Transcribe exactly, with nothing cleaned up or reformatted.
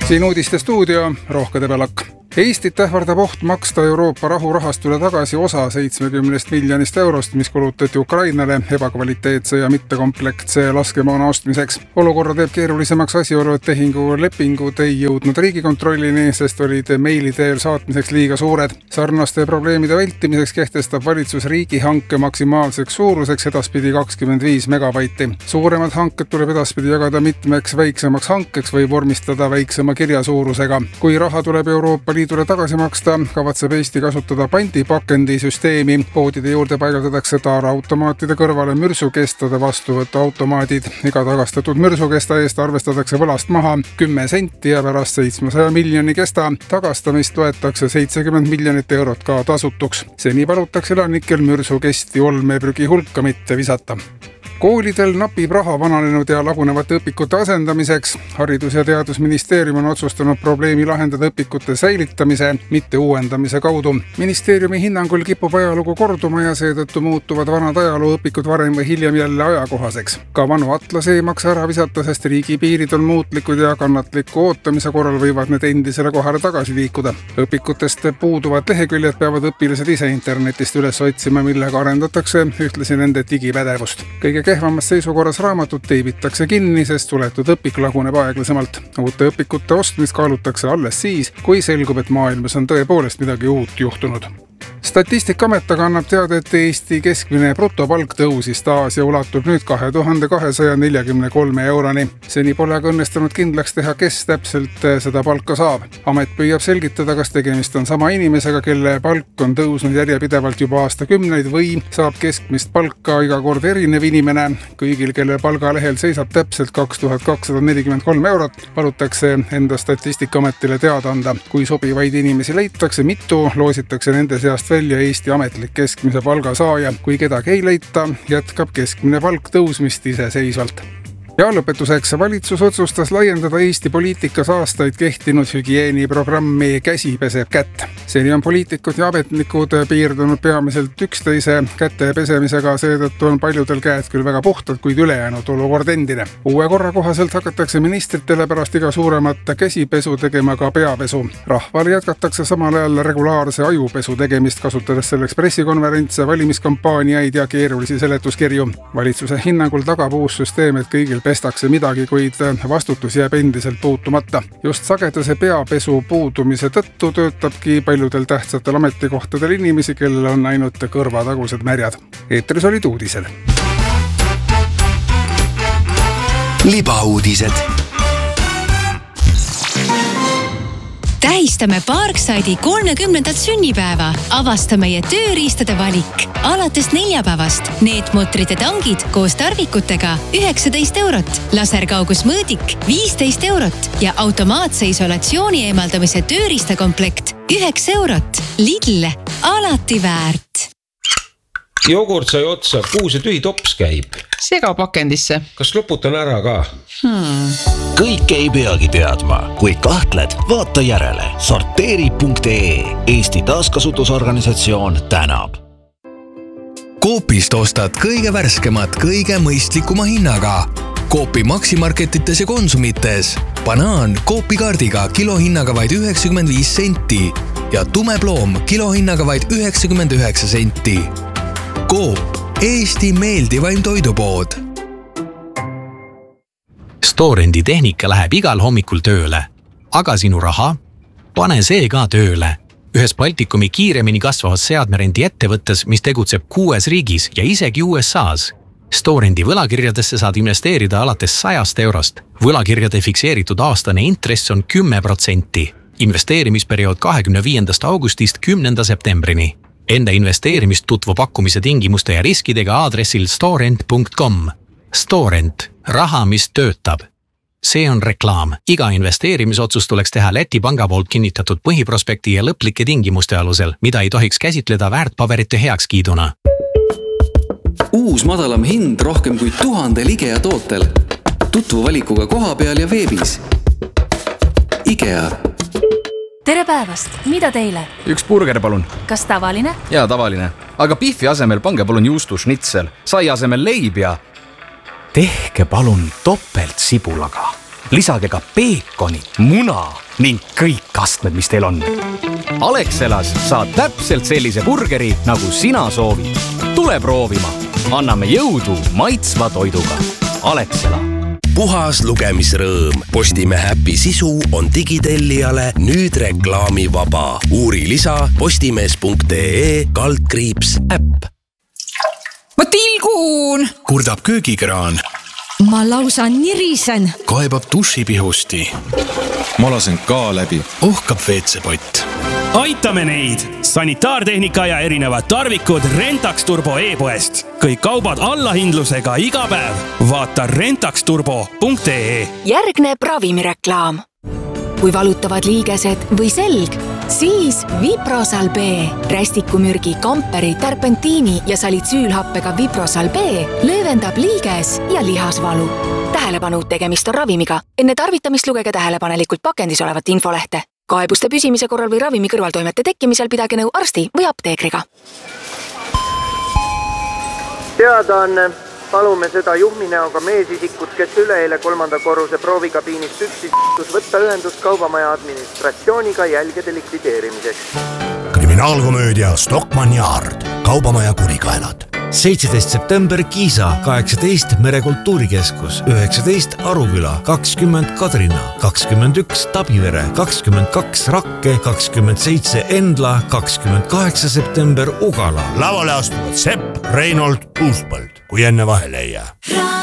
Siin uudiste stuudio, Rohkede Pelak. Eestit ähvardab oht maksta Euroopa rahurahastule tagasi osa seitsmekümnest miljonist eurost, mis kulutati Ukrainale ebakvaliteetse ja mittekomplektse laskemoona ostmiseks. Olukorra teeb keerulisemaks asjaolu, et tehingu lepingud ei jõudnud Riigikontrollini, sest olid meili teel saatmiseks liiga suured. Sarnaste probleemide vältimiseks kehtestab valitsus riigihanke maksimaalseks suuruseks edaspidi kakskümmend viis megabaiti. Suuremad hanked tuleb edaspidi jagada mitmeks väiksemaks hankeks või vormistada väiksema kirjasuurusega. Kui raha tuleb Euroopa Liidu Liidule tagasi maksta, kavatseb Eesti kasutada pandipakendisüsteemi. Poodide juurde paigaldatakse taaraautomaatide kõrvale mürsukestade vastuvõtu automaadid. Iga tagastatud mürsukesta eest arvestatakse võlast maha kümme senti ja pärast seitsmesaja miljoni kesta tagastamist loetakse seitsekümmend miljonit eurot ka tasutuks. Seni palutakse elanikel mürsukesti olmeprügi hulka mitte visata. Koolidel napib raha vananenud ja lagunevate õpikute asendamiseks. Haridus- ja Teadusministeerium on otsustanud probleemi lahendada õpikute säilitamise, mitte uuendamise kaudu. Ministeeriumi hinnangul kipub ajalugu korduma ja seetõttu muutuvad vanad ajalooõpikud varem või hiljem jälle ajakohaseks. Ka vanu atlase ei maksa ära visata, sest riigi piirid on muutlikud ja kannatliku ootamise korral võivad need endisele kohale tagasi liikuda. Õpikutest puuduvad leheküljed peavad õpilased ise internetist üles otsima, millega arendatakse ühtlasi nende digipädevust. Kõige kehvamas seisukorras raamatud teibitakse kinni, sest suletud õpik laguneb aeglasemalt. Uute õpikute ostmist kaalutakse alles siis, kui selgub, et maailmas on tõepoolest midagi uut juhtunud. Statistikaamet aga annab teada, et Eesti keskmine brutopalk tõusis taas ja ulatub nüüd kahe tuhande kahesaja neljakümne kolme euroni. Seni pole aga õnnestunud kindlaks teha, kes täpselt seda palka saab. Amet püüab selgitada, kas tegemist on sama inimesega, kelle palk on tõusnud järjepidevalt juba aastakümneid või saab keskmist palka iga kord erinev inimene. Kõigil, kelle palgalehel seisab täpselt kaks tuhat kakssada nelikümmend kolm eurot, palutakse enda Statistikaametile teada anda. Kui sobivaid inimesi leitakse mitu, loositakse nende seast välja Eesti ametlik keskmise palga saaja. Kui kedagi ei leita, jätkab keskmine palk tõusmist iseseisvalt. Ja lõpetuseks valitsus otsustas laiendada Eesti poliitikas aastaid kehtinud hügieeniprogrammi Käsi peseb kätt. Seni on poliitikud ja ametnikud piirdunud peamiselt üksteise käte pesemisega, seetõttu on paljudel käed küll väga puhtad, kuid ülejäänud olukord endine. Uue korra kohaselt hakatakse ministritele pärast iga suuremat käsipesu tegema ka peapesu. Rahval jätkatakse samal ajal regulaarse ajupesu tegemist, kasutades selleks pressikonverentse, valimiskampaaniaid ja keerulisi seletuskirju. Valitsuse hinnangul tagab uus süsteem, et kõigil pestakse midagi, kuid vastutus jääb endiselt puutumata. Just sagedase peapesu puudumise tõttu töötabki paljudel tähtsatel ametikohtadel inimesi, kellel on ainult kõrvatagused märjad. Eetris olid uudised. Libauudised. Tähistame Parkside'i kolmekümnendat sünnipäeva. Avasta meie tööriistade valik. Alates neljapäevast neetmutrite tangid koos tarvikutega üheksateist eurot, laserkaugusmõõdik viisteist eurot ja automaatse isolatsiooni eemaldamise tööriistakomplekt üheksa eurot. Lidl, alati väärt. Jogurt sai otsa, kuhu see tühi tops käib? Sega pakendisse. Kas loputan ära ka? Hmm. Kõik ei peagi teadma. Kui kahtled, vaata järele. Sorteeri punkt ee. Eesti taaskasutusorganisatsioon tänab. Coopist ostad kõige värskemat, kõige mõistlikuma hinnaga. Coopi maksimarketites ja konsumites. Banaan Coopi kaardiga kilohinnaga vaid üheksakümmend viis senti ja tumeploom kilohinnaga vaid üheksakümmend üheksa senti. Coop, Eesti meeldivaim toidupood. Storendi tehnika läheb igal hommikul tööle. Aga sinu raha? Pane see ka tööle. Ühes Baltikumi kiiremini kasvavas seadmerendi ettevõttes, mis tegutseb kuues riigis ja isegi U S A's. Storendi võlakirjadesse saad investeerida alates sajast eurost. Võlakirjade fikseeritud aastane intress on kümme protsenti. Investeerimisperiood kahekümne viiendast augustist kümnenda septembrini. Enda investeerimist tutvu pakkumise tingimuste ja riskidega aadressil storent punkt com. Storent. Raha, mis töötab. See on reklaam. Iga investeerimisotsus tuleks teha Läti panga poolt kinnitatud põhiprospekti ja lõplike tingimuste alusel, mida ei tohiks käsitleda väärtpaberite heakskiiduna. Uus madalam hind rohkem kui tuhandel IKEA tootel. Tutvu valikuga koha peal ja veebis. IKEA. Tere päevast, mida teile? Üks burger, palun. Kas tavaline? Jaa, tavaline. Aga pihvi asemel pange palun juustu schnitzel, sai asemel leib ja... Tehke palun topelt sibulaga. lisage ka peekoni, muna ning kõik astmed, mis teil on. Alexelas saad täpselt sellise burgeri, nagu sina soovid. Tule proovima. Anname jõudu maitsva toiduga. Alexela. Puhas lugemisrõõm. Postimehe äpi sisu on digitellijale nüüd reklaamivaba. Uuri lisa postimees punkt ee kaldkriips äpp. Ma tilgun! Kurdab köögikraan. Ma lausa nirisen. Kaebab dušipihusti. Ma lasen ka läbi. Ohkab veetsepott. Aitame neid! Sanitaartehnika ja erinevad tarvikud Rentax Turbo e-poest. Kõik kaubad allahindlusega iga päev. Vaata rentax turbo punkt ee. Järgneb ravimireklaam. Kui valutavad liigesed või selg, siis Viprosal B. Rästikumürgi, kamperi, terpentiini ja salitsüülhappega Viprosal B löövendab liiges ja lihasvalu. Tähelepanu, tegemist on ravimiga. Enne tarvitamist lugege tähelepanelikult pakendis olevat infolehte. Kaebuste püsimise korral või ravimi kõrvaltoimete tekkimisel pidage nõu arsti või apteekriga. Teadaanne. Palume seda juhminäoga meesisikut, kes üleeile kolmanda korruse proovikabiinist üksis võtta ühendust kaubamaja administratsiooniga jälgede likvideerimiseks. Kriminaalkomöödia Stockmann Yard. Kaubamaja kurikaelad. seitseteist september Kiisa, kaheksateist Merekultuurikeskus, üheksateist Aruküla, kakskümmend Kadrina, kakskümmend üks Tabivere, kakskümmend kaks Rakke, kakskümmend seitse Endla, kakskümmend kaheksa september Ugala. Lavale astuvad Sepp, Reinold, Uuspõld, kui enne vahele ei jää.